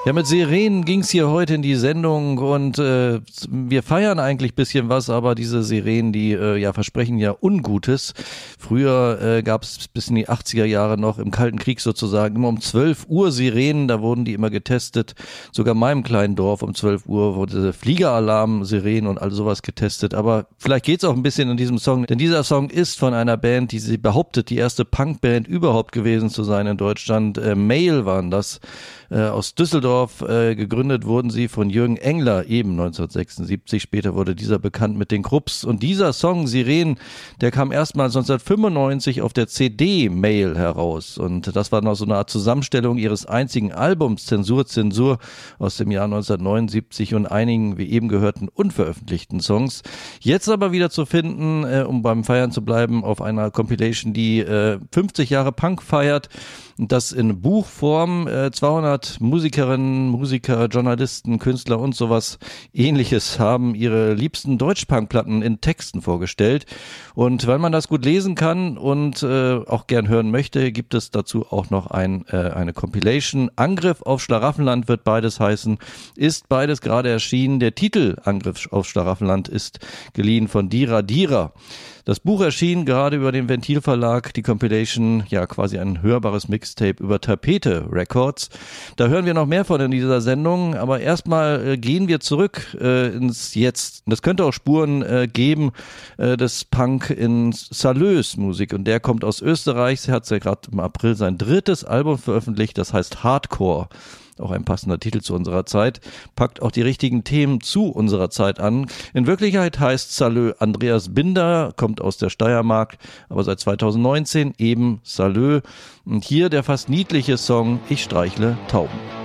Ja, mit Sirenen ging's hier heute in die Sendung und wir feiern eigentlich ein bisschen was, aber diese Sirenen, die versprechen ja Ungutes. Früher gab's bis in die 80er Jahre noch im Kalten Krieg sozusagen immer um 12 Uhr Sirenen, da wurden die immer getestet. Sogar in meinem kleinen Dorf um 12 Uhr wurde Fliegeralarm, Sirenen und all sowas getestet. Aber vielleicht geht's auch ein bisschen in diesem Song, denn dieser Song ist von einer Band, die sie behauptet, die erste Punkband überhaupt gewesen zu sein in Deutschland. Mail waren das. Aus Düsseldorf gegründet wurden sie von Jürgen Engler, eben 1976. Später wurde dieser bekannt mit den Krupps. Und dieser Song Sirenen, der kam erstmals 1995 auf der CD Mail heraus. Und das war noch so eine Art Zusammenstellung ihres einzigen Albums Zensur aus dem Jahr 1979 und einigen, wie eben gehörten, unveröffentlichten Songs. Jetzt aber wieder zu finden, um beim Feiern zu bleiben, auf einer Compilation, die 50 Jahre Punk feiert. Und das in Buchform, 200 Musikerinnen, Musiker, Journalisten, Künstler und sowas Ähnliches haben ihre liebsten Deutschpunk-Platten in Texten vorgestellt. Und weil man das gut lesen kann und auch gern hören möchte, gibt es dazu auch noch eine Compilation. Angriff auf Schlaraffenland wird beides heißen, ist beides gerade erschienen. Der Titel Angriff auf Schlaraffenland ist geliehen von Dira Dira. Das Buch erschien gerade über den Ventil-Verlag, die Compilation, ja quasi ein hörbares Mixtape über Tapete Records. Da hören wir noch mehr von in dieser Sendung, aber erstmal gehen wir zurück ins Jetzt. Das könnte auch Spuren geben des Punk in Salös Musik und der kommt aus Österreich. Er hat ja gerade im April sein 3. Album veröffentlicht, das heißt Hardcore. Auch ein passender Titel zu unserer Zeit, packt auch die richtigen Themen zu unserer Zeit an. In Wirklichkeit heißt Salö Andreas Binder, kommt aus der Steiermark, aber seit 2019 eben Salö. Und hier der fast niedliche Song Ich streichle Tauben.